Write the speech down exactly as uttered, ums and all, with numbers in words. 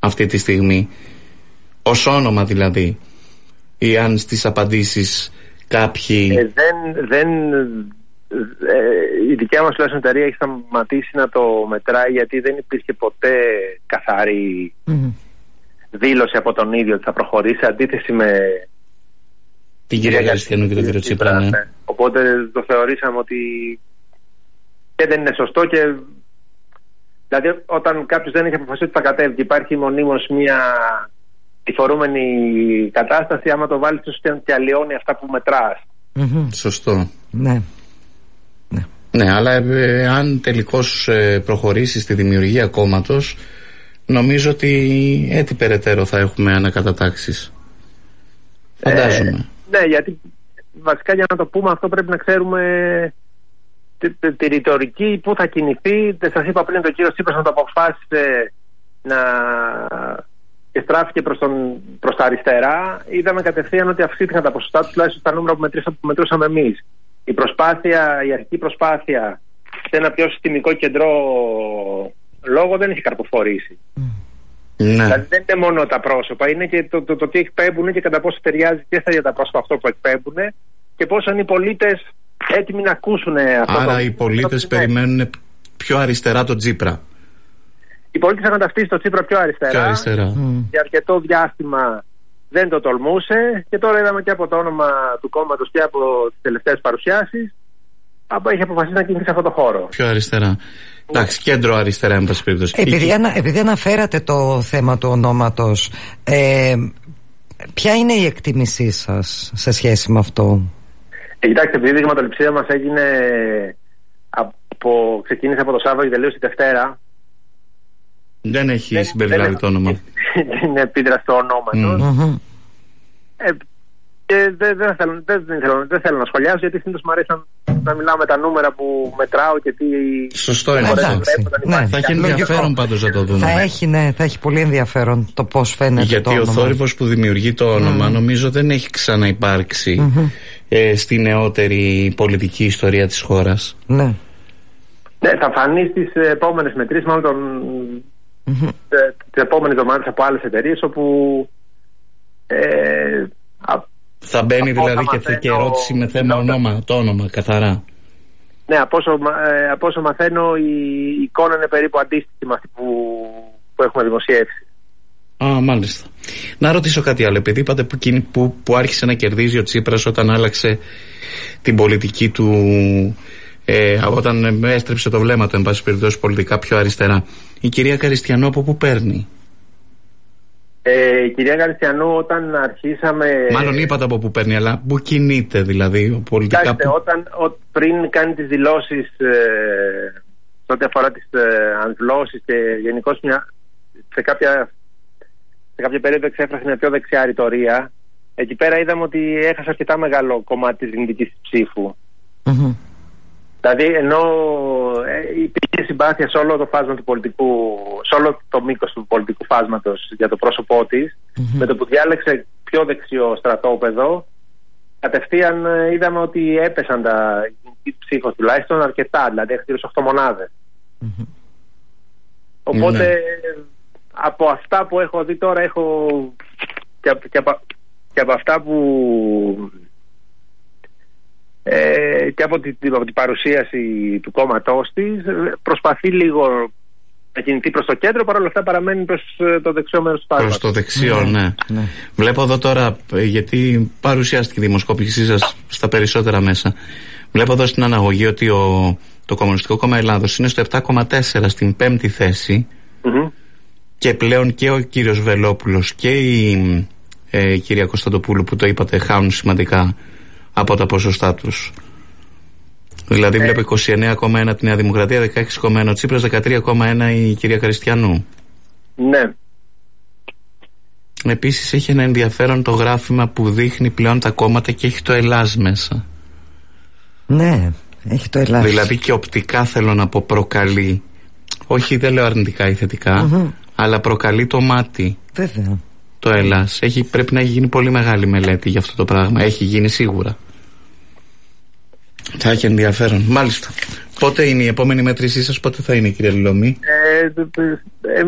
αυτή τη στιγμή, ως όνομα δηλαδή, ή αν στις απαντήσεις κάποιοι... Ε, δεν, δεν, ε, η δικιά μας τουλάχιστον εταιρεία έχει σταματήσει να το μετράει, γιατί δεν υπήρχε ποτέ καθαρή mm. δήλωση από τον ίδιο ότι θα προχωρήσει, αντίθεση με την κυρία Καριστιανού και τον κύριο Τσίπρα. Ναι. Ναι. Οπότε το θεωρήσαμε ότι και δεν είναι σωστό, και δηλαδή όταν κάποιος δεν έχει αποφασίσει ότι θα κατέβει και υπάρχει μονίμως μια τυφορούμενη κατάσταση, άμα το βάλεις στο και αλλοιώνει αυτά που μετράς. Mm-hmm. Σωστό. Ναι. Ναι, ναι, αλλά ε, αν τελικώς ε, προχωρήσει στη δημιουργία κόμματος, νομίζω ότι έτσι περαιτέρω θα έχουμε ανακατατάξεις. Φαντάζομαι. Ε, ναι, γιατί βασικά για να το πούμε αυτό πρέπει να ξέρουμε τη, τη, τη ρητορική που θα κινηθεί. Δεν σας είπα πριν, το κύριο Τσίπρας να το αποφάσισε να και στράφηκε προς, τον, προς τα αριστερά. Είδαμε κατευθείαν ότι αυξήθηκαν τα ποσοστά του, τουλάχιστον στα νούμερα που, μετρήσα, που μετρούσαμε εμείς. Η προσπάθεια, η αρχική προσπάθεια σε ένα πιο συστημικό κεντρό λόγο δεν έχει καρποφορήσει. Mm. Ναι. Δηλαδή δεν είναι μόνο τα πρόσωπα, είναι και το, το, το τι εκπέμπουν και κατά πόσο ταιριάζει και στα για τα πρόσωπα αυτό που εκπέμπουν και πόσο είναι οι πολίτες έτοιμοι να ακούσουν αυτό. Άρα το, οι πολίτες περιμένουν πιο αριστερά το Τσίπρα. Οι πολίτες είχαν ταυτίσει το Τσίπρα πιο αριστερά, πιο αριστερά. Mm. Για αρκετό διάστημα δεν το τολμούσε, και τώρα είδαμε και από το όνομα του κόμματος και από τις τελευταίες παρουσιάσεις έχει αποφασίσει να κινηθεί σε αυτό το χώρο. Πιο αριστερά. Εντάξει, κέντρο αριστερά, εν πάση περιπτώσει. Επειδή, ανα, επειδή αναφέρατε το θέμα του ονόματος, ε, ποια είναι η εκτίμησή σας σε σχέση με αυτό? Ε, κοιτάξτε, επειδή η δειγματοληψία μας έγινε από, ξεκίνησε από το Σάββατο και τελείωσε τη Δευτέρα. Δεν έχει δεν, συμπεριλάβει το όνομα. Δεν είναι επίδραση του ονόματος. Mm-hmm. Ε, και δεν, δεν, θέλω, δεν, δεν, θέλω, δεν θέλω να σχολιάσω, γιατί συνήθως μου αρέσει να, να μιλάω με τα νούμερα που μετράω και τι. Σωστό είναι αυτό. Ναι, θα έχει ενδιαφέρον πάντως να το δούμε. Θα έχει, ναι, θα έχει πολύ ενδιαφέρον το πώς φαίνεται. Γιατί το όνομα. Γιατί ο θόρυβος που δημιουργεί το όνομα mm. νομίζω δεν έχει ξαναυπάρξει mm-hmm. ε, στη νεότερη πολιτική ιστορία της χώρας. Ναι. Ναι, θα φανεί στις επόμενες μετρήσεις, μάλλον τον. Mm-hmm. τις επόμενες εβδομάδες από άλλες εταιρείες, όπου ε, θα μπαίνει δηλαδή και, μαθαίνω, και ερώτηση με θέμα ναι, όνομα, το όνομα καθαρά. Ναι, από όσο, ε, από όσο μαθαίνω η εικόνα είναι περίπου αντίστοιχη με αυτή που, που έχουμε δημοσιεύσει. Α, μάλιστα. Να ρωτήσω κάτι άλλο, επειδή είπατε που, που, που άρχισε να κερδίζει ο Τσίπρας όταν άλλαξε την πολιτική του, ε, όταν έστρεψε το βλέμμα του εν πάση περιπτώσει πολιτικά πιο αριστερά. Η κυρία Καριστιανού από πού παίρνει? Ε, η κυρία Καριστιανού όταν αρχίσαμε... Μάλλον είπατε από πού παίρνει, αλλά πού κινείται δηλαδή πολιτικά? Κοιτάξτε, που... όταν ο, πριν κάνει τις δηλώσεις ε, σε ό,τι αφορά τις ε, ανθλώσεις και γενικώς μια, σε, κάποια, σε κάποια περίοδο εξέφρασε μια πιο δεξιά ρητορία, εκεί πέρα είδαμε ότι έχασε αρκετά μεγάλο κομμάτι της δυνητικής ψήφου. Mm-hmm. Δηλαδή, ενώ ε, υπήρχε συμπάθεια σε όλο το φάσμα του πολιτικού, σε όλο το μήκος του πολιτικού φάσματος για το πρόσωπό της, mm-hmm. με το που διάλεξε πιο δεξιό στρατόπεδο, κατευθείαν ε, είδαμε ότι έπεσαν τα ψήφος τουλάχιστον αρκετά, δηλαδή έχει γύρω στις οκτώ μονάδες. Mm-hmm. Οπότε, mm-hmm. από αυτά που έχω δει τώρα, έχω και, και, από, και από αυτά που... Ε, και από την, από την παρουσίαση του κόμματός της προσπαθεί λίγο να κινηθεί προς το κέντρο, παρόλα αυτά παραμένει προς το δεξιό μέρος του φάσματος. Προς το δεξιό, ναι. ναι. ναι. Βλέπω εδώ τώρα, γιατί παρουσιάστηκε η δημοσκόπησή σας στα περισσότερα μέσα, βλέπω εδώ στην αναγωγή ότι ο, το Κομμουνιστικό Κόμμα Ελλάδος είναι στο επτά κόμμα τέσσερα στην πέμπτη θέση mm-hmm. και πλέον και ο κύριος Βελόπουλος και η ε, κυρία Κωνσταντοπούλου που το είπατε χάνουν σημαντικά από τα ποσοστά τους. Δηλαδή ε. βλέπω είκοσι εννέα κόμμα ένα τη Νέα Δημοκρατία, δεκαέξι κόμμα ένα ο Τσίπρας, δεκατρία κόμμα ένα η κυρία Καριστιανού. Ναι. Επίσης έχει ένα ενδιαφέρον το γράφημα που δείχνει πλέον τα κόμματα και έχει το Ελλάς μέσα. Ναι, έχει το Ελλάς. Δηλαδή και οπτικά θέλω να πω προκαλεί, όχι δεν λέω αρνητικά ή θετικά, mm-hmm. αλλά προκαλεί το μάτι. Βέβαια. Το Ελλάς. Έχει, πρέπει να έχει γίνει πολύ μεγάλη μελέτη για αυτό το πράγμα. Έχει γίνει σίγουρα. Θα έχει ενδιαφέρον. Μάλιστα. Πότε είναι η επόμενη μέτρησή σας, πότε θα είναι, κύριε Λιλομή? Ε,